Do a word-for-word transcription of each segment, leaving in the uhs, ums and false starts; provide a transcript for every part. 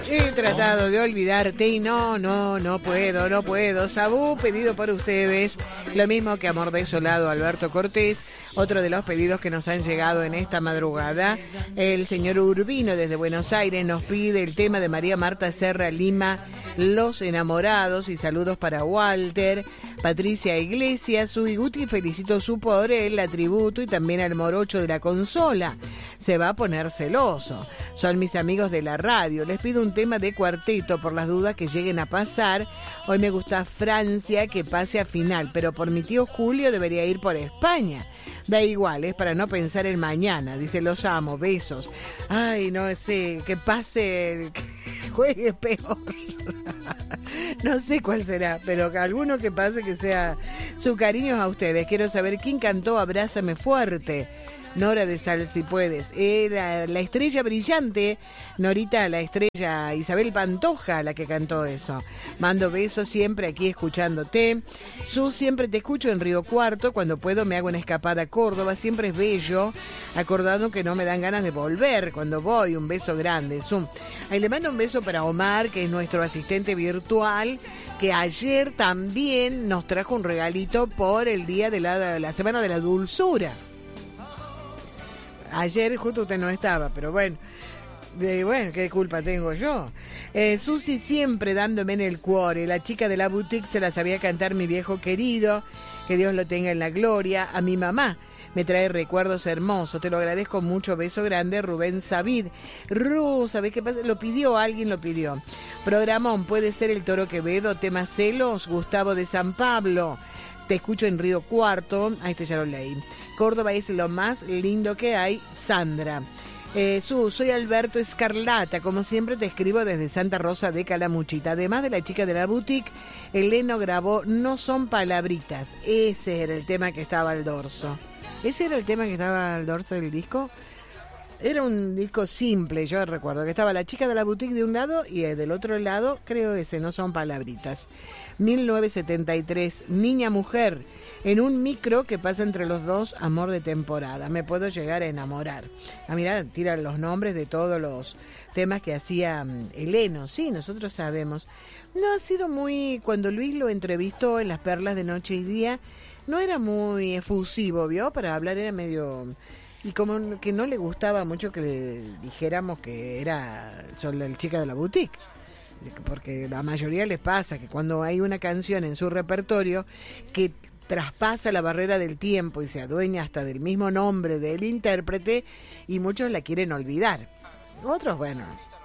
He tratado de olvidarte y no, no, no puedo, no puedo. Sabú, pedido por ustedes, lo mismo que Amor Desolado, Alberto Cortés, otro de los pedidos que nos han llegado en esta madrugada. El señor Urbino desde Buenos Aires nos pide el tema de María Marta Serra Lima, Los Enamorados, y saludos para Walter, Patricia Iglesias, su Guti, felicito su por él, la tributo y también al morocho de la consola. Se va a poner celoso. Son mis amigos de la radio. Les pido un tema de cuarteto por las dudas que lleguen a pasar. Hoy me gusta Francia, que pase a final, pero por mi tío Julio debería ir por España. Da igual, es para no pensar en mañana. Dice, los amo, besos. Ay, no sé, que pase, que juegue peor. No sé cuál será, pero alguno que pase que sea su cariño a ustedes. Quiero saber quién cantó Abrázame Fuerte. Nora de Sal, si puedes. Era la estrella brillante, Norita, la estrella Isabel Pantoja, la que cantó eso. Mando besos siempre aquí escuchándote. Su, siempre te escucho en Río Cuarto. Cuando puedo me hago una escapada a Córdoba. Siempre es bello, acordando que no me dan ganas de volver cuando voy. Un beso grande, Su. Ahí le mando un beso para Omar, que es nuestro asistente virtual, que ayer también nos trajo un regalito por el día de la, la Semana de la Dulzura. Ayer justo usted no estaba, pero bueno, de, bueno, ¿qué culpa tengo yo? Eh, Susi siempre dándome en el cuore. La chica de la boutique se la sabía cantar mi viejo querido, que Dios lo tenga en la gloria. A mi mamá me trae recuerdos hermosos, te lo agradezco mucho. Beso grande, Rubén Savid. Ru, ¿sabés qué pasa? Lo pidió, alguien lo pidió. Programón, puede ser el Toro Quevedo, tema celos, Gustavo de San Pablo. Te escucho en Río Cuarto. Ahí este ya lo leí. Córdoba es lo más lindo que hay, Sandra. Eh, su, soy Alberto Escarlata, como siempre te escribo desde Santa Rosa de Calamuchita. Además de la chica de la boutique, Eleno grabó No son palabritas. Ese era el tema que estaba al dorso. ¿Ese era el tema que estaba al dorso del disco? Era un disco simple, yo recuerdo que estaba la chica de la boutique de un lado y del otro lado, creo ese, No son palabritas. mil novecientos setenta y tres, Niña Mujer, en un micro que pasa entre los dos, amor de temporada. Me puedo llegar a enamorar. Ah, mirá, tiran los nombres de todos los temas que hacía Eleno. Sí, nosotros sabemos. No ha sido muy... Cuando Luis lo entrevistó en Las Perlas de Noche y Día, no era muy efusivo, ¿vio? Para hablar era medio... Y como que no le gustaba mucho que le dijéramos que era solo la chica de la boutique. Porque la mayoría les pasa que cuando hay una canción en su repertorio que traspasa la barrera del tiempo y se adueña hasta del mismo nombre del intérprete, y muchos la quieren olvidar. Otros, bueno,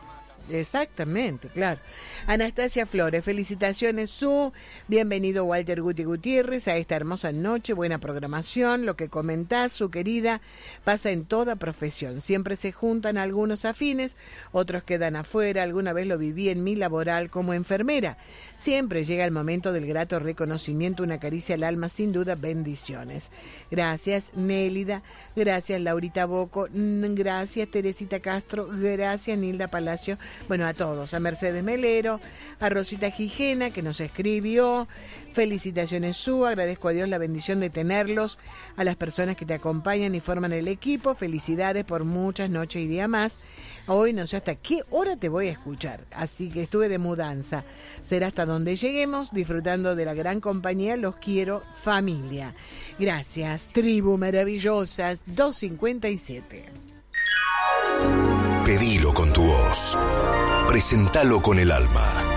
exactamente, claro. Anastasia Flores, felicitaciones, Su. Bienvenido Walter Guti Gutiérrez a esta hermosa noche, buena programación. Lo que comentás, Su querida, pasa en toda profesión. Siempre se juntan algunos afines, otros quedan afuera. Alguna vez lo viví en mi laboral como enfermera. Siempre llega el momento del grato reconocimiento, una caricia al alma, sin duda, bendiciones. Gracias, Nélida. Gracias, Laurita Boco. Gracias, Teresita Castro. Gracias, Nilda Palacio. Bueno, a todos, a Mercedes Melero, a Rosita Gijena, que nos escribió. Felicitaciones, Su. Agradezco a Dios la bendición de tenerlos, a las personas que te acompañan y forman el equipo. Felicidades por muchas noches y días más. Hoy no sé hasta qué hora te voy a escuchar, así que estuve de mudanza. Será hasta donde lleguemos, disfrutando de la gran compañía. Los quiero, familia. Gracias, tribu maravillosas. dos cincuenta y siete. Pedilo con tu voz. Presentalo con el alma.